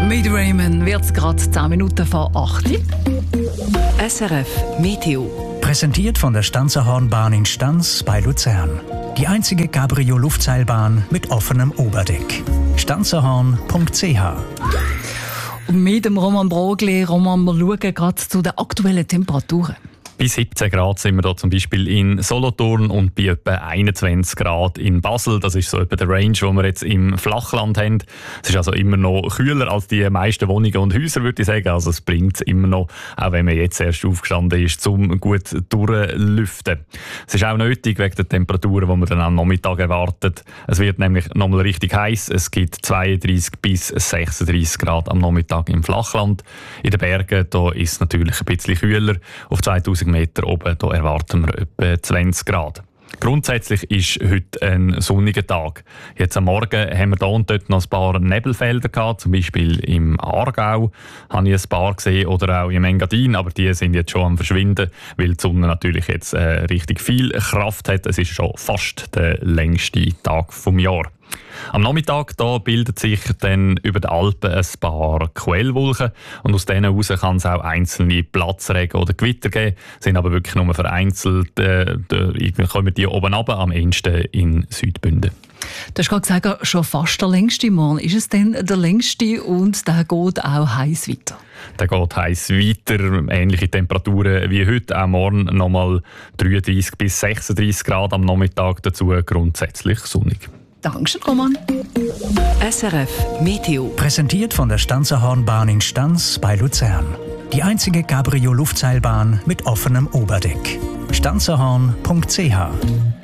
Mit Raymond wird es gerade 10 Minuten vor 8 Uhr. SRF Meteo. Präsentiert von der Stanzerhornbahn in Stanz bei Luzern. Die einzige Cabrio-Luftseilbahn mit offenem Oberdeck. stanzerhorn.ch. Mit dem Roman Brogli. Roman, wir schauen gerade zu den aktuellen Temperaturen. Bei 17 Grad sind wir da zum Beispiel in Solothurn und bei etwa 21 Grad in Basel. Das ist so etwa der Range, den wir jetzt im Flachland haben. Es ist also immer noch kühler als die meisten Wohnungen und Häuser, würde ich sagen. Also es bringt es immer noch, auch wenn man jetzt erst aufgestanden ist, zum gut durchlüften. Es ist auch nötig wegen der Temperaturen, die man dann am Nachmittag erwartet. Es wird nämlich nochmal richtig heiß. Es gibt 32 bis 36 Grad am Nachmittag im Flachland. In den Bergen da ist es natürlich ein bisschen kühler. Auf 2000 Meter oben da erwarten wir etwa 20 Grad. Grundsätzlich ist heute ein sonniger Tag. Jetzt am Morgen haben wir hier und dort noch ein paar Nebelfelder gehabt, zum Beispiel im Aargau habe ich ein paar gesehen oder auch im Engadin, aber die sind jetzt schon am Verschwinden, weil die Sonne natürlich jetzt richtig viel Kraft hat. Es ist schon fast der längste Tag vom Jahr. Am Nachmittag da bildet sich dann über die Alpen ein paar Quellwolken und aus denen heraus kann es auch einzelne Platzregen oder Gewitter geben, sind aber wirklich nur vereinzelt, kommen die oben runter, am ehesten in Südbünden. Du hast gerade gesagt, schon fast der längste Morgen. Ist es denn der längste und der geht auch heiß weiter? Der geht heiß weiter, ähnliche Temperaturen wie heute, auch morgen nochmal 33 bis 36 Grad am Nachmittag, dazu grundsätzlich sonnig. Dankeschön, Roman. SRF Meteo. Präsentiert von der Stanzerhornbahn in Stanz bei Luzern. Die einzige Cabrio-Luftseilbahn mit offenem Oberdeck. stanzerhorn.ch